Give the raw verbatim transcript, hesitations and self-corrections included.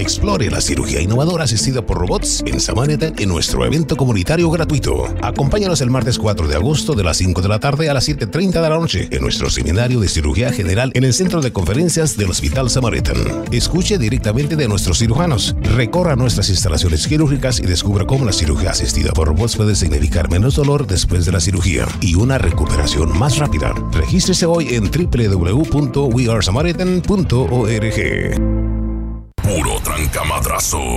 Explore la cirugía innovadora asistida por robots en Samaritan en nuestro evento comunitario gratuito. Acompáñanos el martes cuatro de agosto de las cinco de la tarde a las siete treinta de la noche en nuestro seminario de cirugía general en el Centro de Conferencias del Hospital Samaritan. Escuche directamente de nuestros cirujanos, recorra nuestras instalaciones quirúrgicas y descubra cómo la cirugía asistida por robots puede significar menos dolor después de la cirugía y una recuperación más rápida. Regístrese hoy en w w w punto we are samaritan punto org. Puro trancamadrazo.